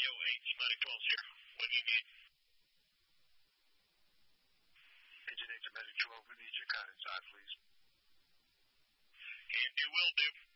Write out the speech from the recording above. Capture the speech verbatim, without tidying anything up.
Radio eight, Medic twelve's here. What do you need? Agent eight to Medic twelve, we need your car inside, please. Can do, will do.